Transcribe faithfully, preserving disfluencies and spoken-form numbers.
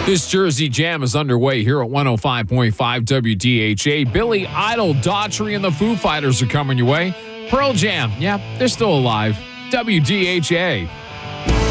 This Jersey Jam is underway here at one oh five point five W D H A. Billy Idol, Daughtry, and the Foo Fighters are coming your way. Pearl Jam, yeah, they're still alive. W D H A.